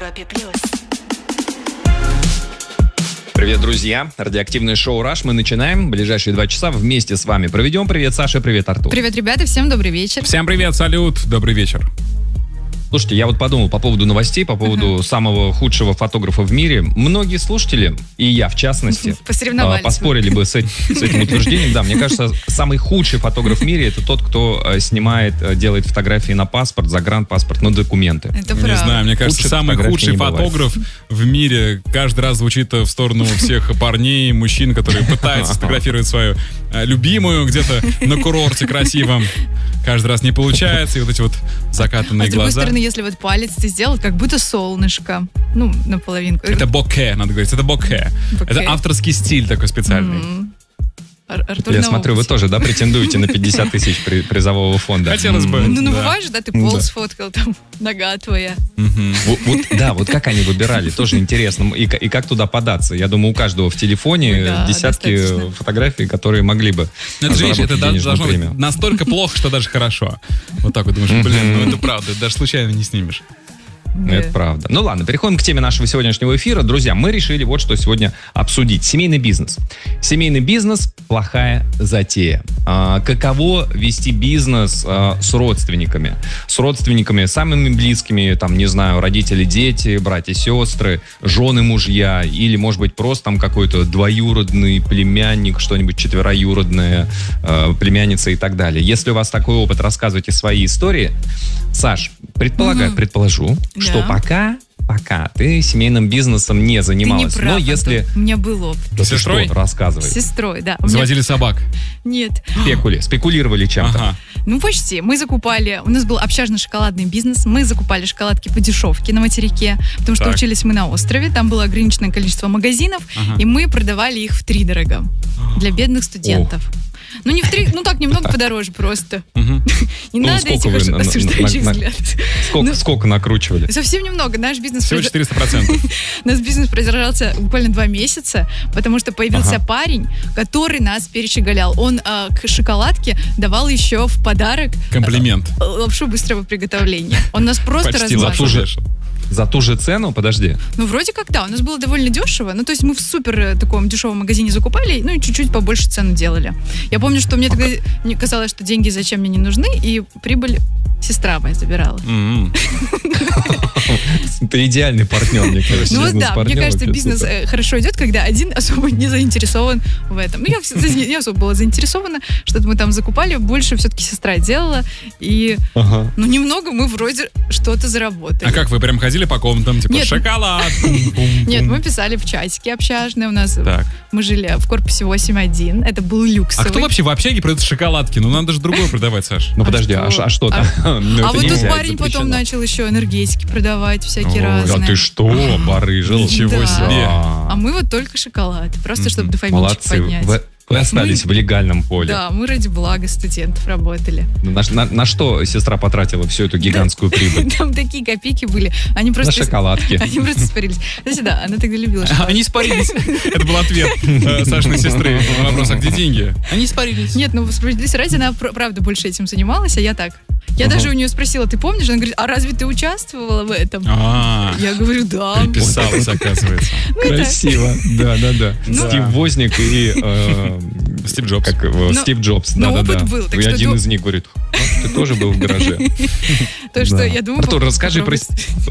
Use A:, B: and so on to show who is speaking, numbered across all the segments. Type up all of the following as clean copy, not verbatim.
A: Европе+.
B: Привет, друзья. Радиоактивное шоу «Раш». Мы начинаем. Ближайшие 2 часа вместе с вами проведем. Привет, Саша. Привет, Артур.
C: Привет, ребята. Всем добрый вечер.
D: Всем привет, салют. Добрый вечер.
B: Слушайте, я вот подумал по поводу новостей, по поводу самого худшего фотографа в мире. Многие слушатели, и я в частности, поспорили бы с этим утверждением. Да, мне кажется, самый худший фотограф в мире — это тот, кто делает фотографии на паспорт, загранпаспорт, на документы.
C: Это правда.
D: Не знаю, мне кажется, самый худший фотограф в мире каждый раз звучит в сторону всех парней, мужчин, которые пытаются сфотографировать свою любимую где-то на курорте красивом. Каждый раз не получается, и вот эти вот закатанные глаза.
C: С другой стороны, если вот палец ты сделал, как будто солнышко. Ну, наполовинку.
D: Это боке, надо говорить, это боке. Это авторский стиль такой специальный.
B: Я смотрю, вы тоже, да, претендуете на 50 тысяч призового фонда.
D: Хотелось бы.
C: Ну, бывает же, да, ты пол сфоткал, там, нога твоя.
B: Вот как они выбирали, тоже интересно. И как туда податься? Я думаю, у каждого в телефоне десятки фотографий, которые могли бы заработать денежную премию.
D: Это должно быть настолько плохо, что даже хорошо. Вот так вот думаешь, ну это правда, даже случайно не снимешь.
B: Это правда. Ну ладно, переходим к теме нашего сегодняшнего эфира. Друзья, мы решили вот что сегодня обсудить. Семейный бизнес. Семейный бизнес – плохая затея. Каково вести бизнес с родственниками? С родственниками самыми близкими, там, не знаю, родители, дети, братья, сестры, жены, мужья, или, может быть, просто там какой-то двоюродный племянник, что-нибудь четвероюродная племянница и так далее. Если у вас такой опыт, рассказывайте свои истории. Саш, предположу, что пока ты семейным бизнесом не занималась.
C: Но
B: если...
C: У меня был опыт.
B: С сестрой? Рассказывай.
C: С сестрой, да.
D: Заводили собак?
C: Нет.
B: Спекулировали чем-то?
D: Ага.
C: Ну, почти. Мы закупали... У нас был общажно-шоколадный бизнес. Мы закупали шоколадки по дешевке на материке, потому что учились мы на острове. Там было ограниченное количество магазинов, и мы продавали их втридорога для бедных студентов. Ну, не в 3, ну так, немного подороже просто. Не надо этих осуждающих взглядов.
B: Сколько накручивали?
C: Совсем немного. Наш бизнес...
D: Всего 400%.
C: Наш бизнес продержался буквально 2 месяца, потому что появился парень, который нас перещеголял. Он к шоколадке давал еще в подарок...
D: Комплимент.
C: Лапшу быстрого приготовления. Он нас просто размазал.
B: За ту же цену? Подожди.
C: Ну, вроде как, да. У нас было довольно дешево. Ну, то есть мы в супер таком дешевом магазине закупали, ну, и чуть-чуть побольше цену делали. Я помню, что мне тогда казалось, что деньги зачем мне не нужны, и прибыль сестра моя забирала.
B: Ты идеальный партнер, мне кажется.
C: Ну, да. Мне кажется, бизнес хорошо идет, когда один особо не заинтересован в этом. Ну, я не особо была заинтересована, что-то мы там закупали, больше все-таки сестра делала, и, ну, немного мы вроде что-то заработали.
D: А как, вы прям ходили по комнатам, типа, шоколад?
C: Нет, мы писали в чатике общажные. У нас мы жили в корпусе 8.1. Это был люксовый.
D: А кто вообще в общаге продает шоколадки? Ну, надо же другое продавать, Саш.
B: Ну, подожди, а что там?
C: А вот тут парень потом начал еще энергетики продавать всякие разные.
B: Да ты что, барыжил?
D: Ничего себе.
C: А мы вот только шоколад. Просто чтобы дофаминчик поднять.
B: Вы остались в легальном поле.
C: Да, мы ради блага студентов работали.
B: На что сестра потратила всю эту гигантскую прибыль?
C: Там такие копейки были. Они просто...
B: На шоколадки.
C: Они просто испарились. Кстати, да, она тогда любила шоколад.
D: Они испарились. Это был ответ Сашиной сестры на вопрос, а где деньги? Они испарились.
C: Нет, ну, справедливости ради, она правда больше этим занималась, а я так. Я даже у нее спросила, ты помнишь? Она говорит, а разве ты участвовала в этом? Я говорю, да.
D: Приписалась, оказывается.
B: Красиво. Да. Стив Возник и...
D: Стив Джобс.
B: Стив Джобс,
C: да. Опыт был.
B: И один из них говорит, ты тоже был в гараже.
C: То, что я думаю...
B: Артур, расскажи про...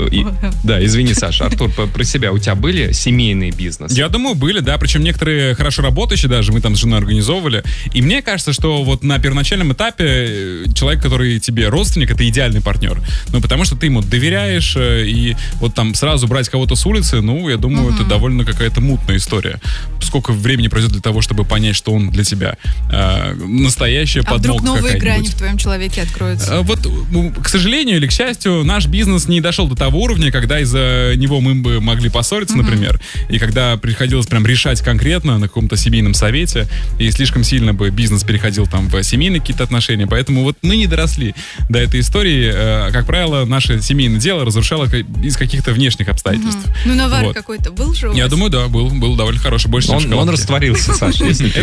B: Да, извини, Саша. Артур, про себя. У тебя были семейные бизнесы?
D: Я думаю, были, да. Причем некоторые хорошо работающие даже. Мы там с женой организовывали. И мне кажется, что вот на первоначальном этапе человек, который тебе родственник, это идеальный партнер. Ну, потому что ты ему доверяешь, и вот там сразу брать кого-то с улицы, ну, я думаю, это довольно какая-то мутная история. Сколько времени пройдет для того, чтобы понять, что он для тебя настоящая подмога какая-нибудь.
C: А вдруг новые грани в твоем человеке откроются?
D: Вот, к сожалению или к счастью, наш бизнес не дошел до того уровня, когда из-за него мы бы могли поссориться, например, и когда приходилось прям решать конкретно на каком-то семейном совете, и слишком сильно бы бизнес переходил там в семейные какие-то отношения, поэтому вот мы не доросли до этой истории. Как правило, наше семейное дело разрушало из каких-то внешних обстоятельств.
C: Ну, навар какой-то был же у вас?
D: Я думаю, да, был довольно хороший, больше, чем шоколадки.
B: Он растворился, Саша, если ты хочешь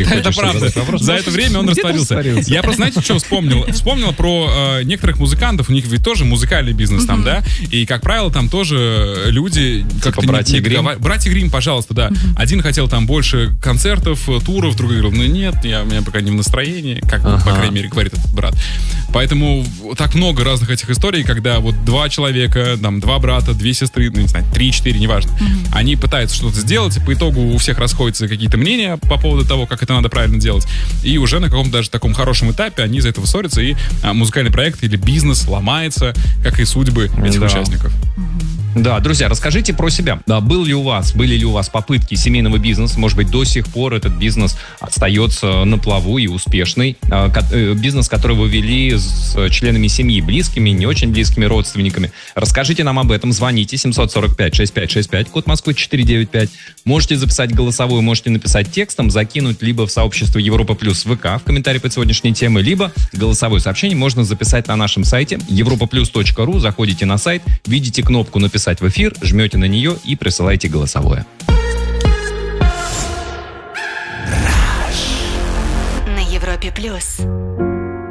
D: правда. За это время он растворился. Я просто, знаете, что вспомнил? Вспомнил про некоторых музыкантов, у них ведь тоже музыкальный бизнес там, да? И, как правило, там тоже люди...
B: Типа братья Гримм?
D: Братья Гримм, пожалуйста, да. Один хотел там больше концертов, туров, другой говорил, нет, у меня пока не в настроении, как, по крайней мере, говорит этот брат. Поэтому так много разных этих историй, когда вот 2 человека, там, 2 брата, 2 сестры, ну, не знаю, 3-4, неважно, они пытаются что-то сделать, и по итогу у всех расходятся какие-то мнения по поводу того, как это надо правильно делать, и уже на каком-то даже таком хорошем этапе они из-за этого ссорятся, и музыкальный проект или бизнес ломается, как и судьбы этих участников.
B: Да, друзья, расскажите про себя. Да, были ли у вас попытки семейного бизнеса? Может быть, до сих пор этот бизнес остается на плаву и успешный. Бизнес, который вы вели с членами семьи, близкими, не очень близкими родственниками. Расскажите нам об этом. Звоните 745-6565, код Москвы 495. Можете записать голосовую, можете написать текстом, закинуть либо в сообщество Европа Плюс ВК в комментарии под сегодняшней темой, либо голосовое сообщение можно записать на нашем сайте europaplus.ru. Заходите на сайт, видите кнопку «Написать в эфир», жмете на нее и присылайте голосовое.
A: На Европе Плюс.